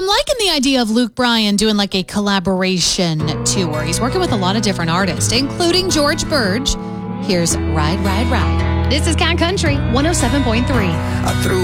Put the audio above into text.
I'm liking the idea of Luke Bryan doing like a collaboration tour. He's working with a lot of different artists, including George Burge. Here's Ride, Ride, Ride. This is Cat Country 107.3. I threw